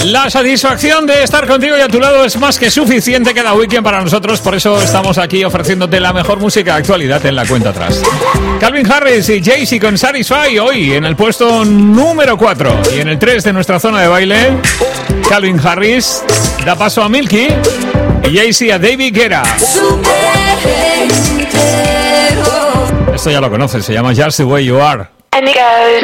La satisfacción de estar contigo y a tu lado es más que suficiente cada weekend para nosotros. Por eso estamos aquí ofreciéndote la mejor música de actualidad en la cuenta atrás. Calvin Harris y Jay-Z con Satisfy hoy en el puesto número 4. Y en el 3 de nuestra zona de baile, Calvin Harris da paso a Milky y Jay-Z a David Guetta. Esto ya lo conoces, se llama Just the Way You Are. And it goes.